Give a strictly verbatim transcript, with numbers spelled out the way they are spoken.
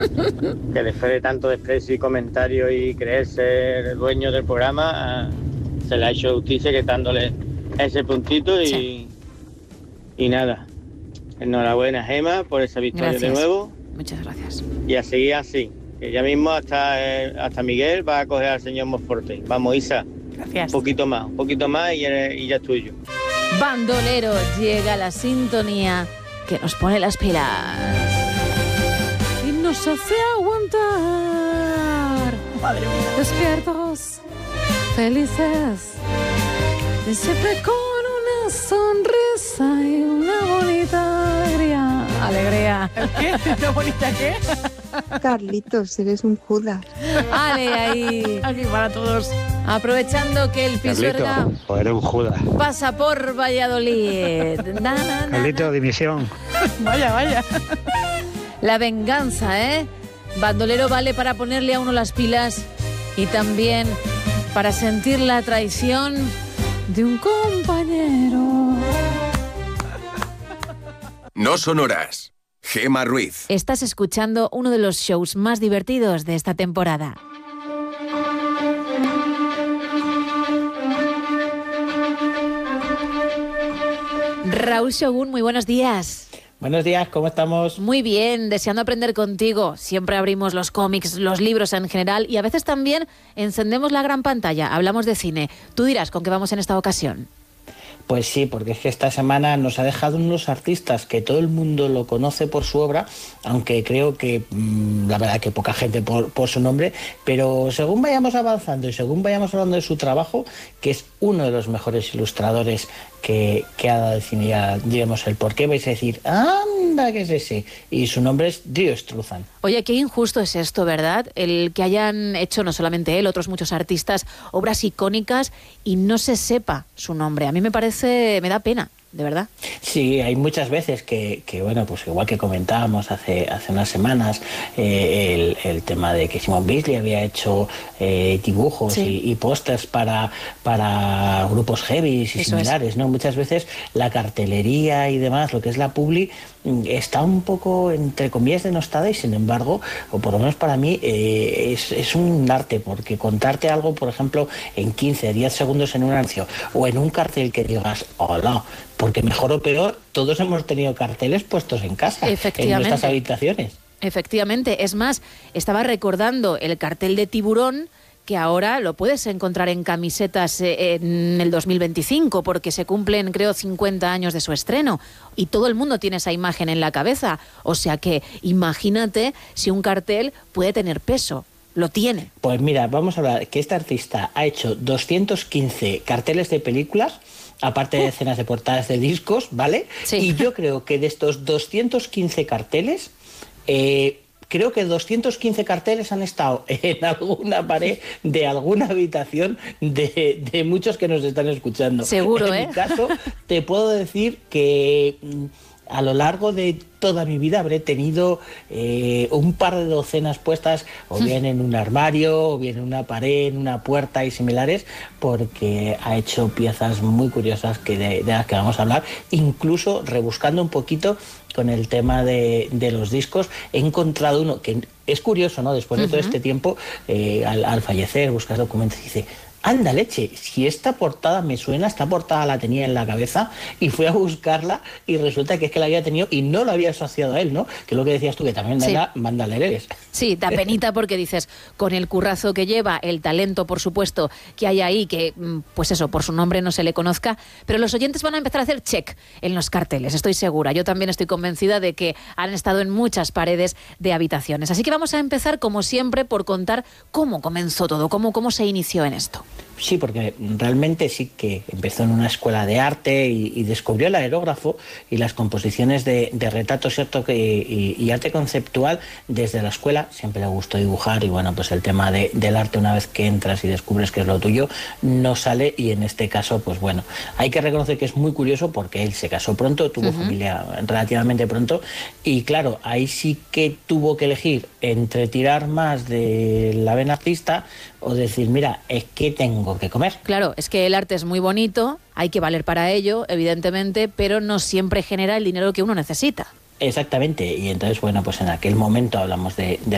Que después de tanto desprecio y comentario y creerse el dueño del programa, se le ha hecho justicia quitándole ese puntito y, sí. y nada. Enhorabuena, Gema, por esa victoria Gracias. de nuevo. Muchas gracias. Y a seguir así, que ya mismo hasta, eh, hasta Miguel va a coger al señor Monforte. Vamos, Isa. Gracias. Un poquito más, un poquito más y, y ya es tuyo. Bandolero, llega la sintonía que nos pone las pilas y nos hace aguantar. Madre mía. Despiertos, felices, y siempre con una sonrisa y una bonita alegría. Alegría. ¿Qué? ¿Una bonita qué? Carlitos, eres un Judas. Ale, ahí. Aquí para todos. Aprovechando que el Pisuerga o eres un Judas. pasa por Valladolid. Na, na, na, Carlito, dimisión. Vaya, vaya. La venganza, ¿eh? Bandolero vale para ponerle a uno las pilas y también para sentir la traición de un compañero. No son horas. Gema Ruiz. Estás escuchando uno de los shows más divertidos de esta temporada. Raúl Shogun, muy buenos días. Buenos días, ¿cómo estamos? Muy bien, deseando aprender contigo. Siempre abrimos los cómics, los libros en general y a veces también encendemos la gran pantalla, hablamos de cine. Tú dirás con qué vamos en esta ocasión. Pues sí, porque es que esta semana nos ha dejado unos artistas que todo el mundo lo conoce por su obra, aunque creo que mmm, la verdad que poca gente por, por su nombre, pero según vayamos avanzando y según vayamos hablando de su trabajo, que es uno de los mejores ilustradores que, que ha dado el cine, ya diremos el por qué, vais a decir, anda, que es ese, y su nombre es Dio Struzan. Oye, qué injusto es esto, ¿verdad? El que hayan hecho, no solamente él, otros muchos artistas, obras icónicas y no se sepa su nombre. A mí me parece, me da pena, de verdad. Sí, hay muchas veces que, que bueno, pues igual que comentábamos hace, hace unas semanas, eh, el, el tema de que Simon Bisley había hecho eh, dibujos sí. y, y pósters para, para grupos heavies y Eso similares, es. ¿no? Muchas veces la cartelería y demás, lo que es la publi, está un poco, entre comillas, denostada y sin embargo, o por lo menos para mí, eh, es, es un arte, porque contarte algo, por ejemplo, en quince, diez segundos en un anuncio o en un cartel que digas, hola, porque mejor o peor, todos hemos tenido carteles puestos en casa, en nuestras habitaciones. Efectivamente, es más, estaba recordando el cartel de Tiburón, que ahora lo puedes encontrar en camisetas en el dos mil veinticinco, porque se cumplen, creo, cincuenta años de su estreno, y todo el mundo tiene esa imagen en la cabeza. O sea que imagínate si un cartel puede tener peso. Lo tiene. Pues mira, vamos a hablar que este artista ha hecho doscientos quince carteles de películas, aparte de escenas de portadas de discos, ¿vale? Sí. Y yo creo que de estos doscientos quince carteles, eh, creo que doscientos quince carteles han estado en alguna pared de alguna habitación de, de muchos que nos están escuchando. Seguro, en ¿eh? En mi caso, te puedo decir que a lo largo de toda mi vida habré tenido eh, un par de docenas puestas, o bien en un armario, o bien en una pared, en una puerta y similares, porque ha hecho piezas muy curiosas que de, de las que vamos a hablar, incluso rebuscando un poquito con el tema de, de los discos. He encontrado uno que es curioso, ¿no? Después de todo uh-huh. este tiempo, eh, al, al fallecer, buscas documentos y dice, anda leche, si esta portada me suena, esta portada la tenía en la cabeza, y fui a buscarla y resulta que es que la había tenido y no lo había asociado a él, ¿no? Que es lo que decías tú, que también sí. manda, manda leeres. Sí, da penita porque dices, con el currazo que lleva, el talento, por supuesto, que hay ahí, que, pues eso, por su nombre no se le conozca, pero los oyentes van a empezar a hacer check en los carteles, estoy segura. Yo también estoy convencida de que han estado en muchas paredes de habitaciones. Así que vamos a empezar, como siempre, por contar cómo comenzó todo, cómo, cómo se inició en esto. Sí, porque realmente sí que empezó en una escuela de arte y, y descubrió el aerógrafo y las composiciones de, de retratos, ¿cierto? Que, y, y arte conceptual desde la escuela. Siempre le gustó dibujar y bueno, pues el tema de, del arte, una vez que entras y descubres que es lo tuyo, no sale, y en este caso, pues bueno, hay que reconocer que es muy curioso porque él se casó pronto, tuvo uh-huh. familia relativamente pronto, y claro, ahí sí que tuvo que elegir entre tirar más de la vena artista o decir, mira, es que tengo que comer. Claro, es que el arte es muy bonito, hay que valer para ello, evidentemente, pero no siempre genera el dinero que uno necesita. Exactamente, y entonces, bueno, pues en aquel momento hablamos de, de